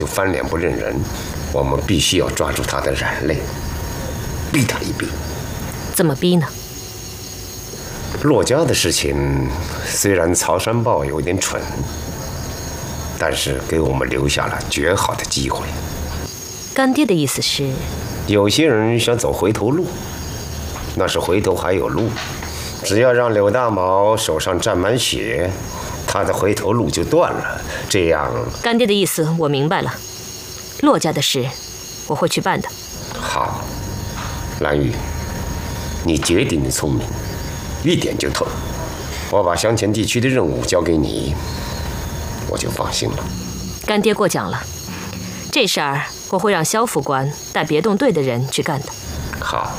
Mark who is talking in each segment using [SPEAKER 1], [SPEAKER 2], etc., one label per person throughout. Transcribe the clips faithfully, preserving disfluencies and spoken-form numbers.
[SPEAKER 1] 就翻脸不认人，我们必须要抓住他的软肋，逼他一逼。
[SPEAKER 2] 怎么逼呢？
[SPEAKER 1] 骆家的事情，虽然曹山豹有点蠢，但是给我们留下了绝好的机会。
[SPEAKER 2] 干爹的意思是，
[SPEAKER 1] 有些人想走回头路，那是回头还有路。只要让柳大毛手上沾满血，他的回头路就断了。这样，
[SPEAKER 2] 干爹的意思我明白了。骆家的事，我会去办的。
[SPEAKER 1] 好，蓝玉，你绝顶的聪明，一点就透。我把湘黔地区的任务交给你，我就放心了。
[SPEAKER 2] 干爹过奖了，这事儿我会让萧副官带别动队的人去干的。
[SPEAKER 1] 好。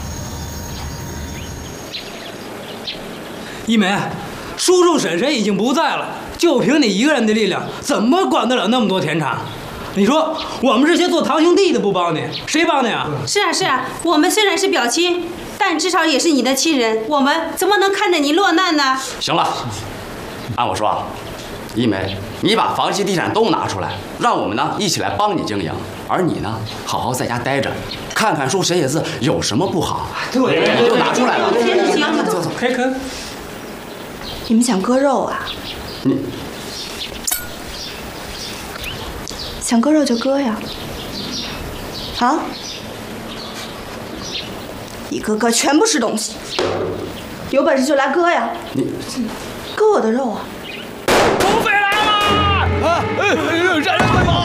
[SPEAKER 3] 一梅，叔叔婶婶已经不在了，就凭你一个人的力量，怎么管得了那么多田产？你说我们这些做堂兄弟的不帮你，谁帮你啊？
[SPEAKER 4] 是啊是啊，我们虽然是表亲，但至少也是你的亲人，我们怎么能看着你落难呢？
[SPEAKER 5] 行了，按我说啊，一梅，你把房契地产都拿出来，让我们呢一起来帮你经营，而你呢，好好在家待着，看看书写写字，有什么不好？
[SPEAKER 3] 对，
[SPEAKER 5] 都拿出来了。
[SPEAKER 4] 行，
[SPEAKER 5] 走走，
[SPEAKER 3] 开坑。
[SPEAKER 6] 你们想割肉啊？
[SPEAKER 5] 你
[SPEAKER 6] 想割肉就割呀！啊！一个个全部是东西，有本事就来割呀！
[SPEAKER 5] 你
[SPEAKER 6] 割我的肉啊！
[SPEAKER 7] 土匪来了！啊！杀人快跑！